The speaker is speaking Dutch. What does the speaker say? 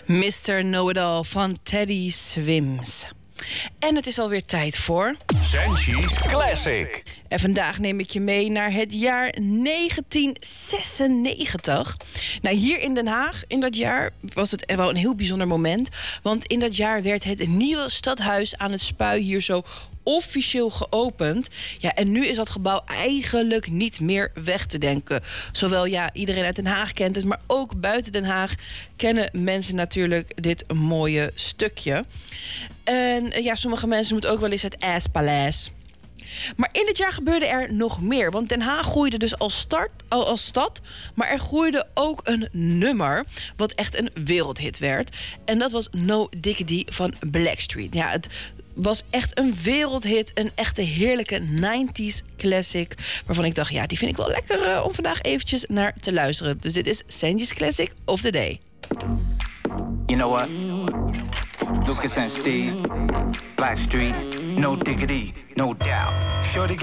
Mr. Know-it-all van Teddy Swims. En het is alweer tijd voor... Sanchi's Classic. En vandaag neem ik je mee naar het jaar 1996. Nou, hier in Den Haag, in dat jaar, was het wel een heel bijzonder moment. Want in dat jaar werd het nieuwe stadhuis aan het Spui hier zo officieel geopend. Ja, en nu is dat gebouw eigenlijk niet meer weg te denken. Zowel iedereen uit Den Haag kent het, maar ook buiten Den Haag kennen mensen natuurlijk dit mooie stukje. En sommige mensen noemen het ook wel eens het Aaspaleis. Maar in dit jaar gebeurde er nog meer. Want Den Haag groeide dus als stad. Maar er groeide ook een nummer wat echt een wereldhit werd. En dat was No Diggity van Blackstreet. Ja, het was echt een wereldhit. Een echte heerlijke 90s classic. Waarvan ik dacht, die vind ik wel lekker om vandaag eventjes naar te luisteren. Dus dit is Sanji's Classic of the Day. You know what? Lucas and Steve, Blackstreet, no diggity, no doubt. Sure to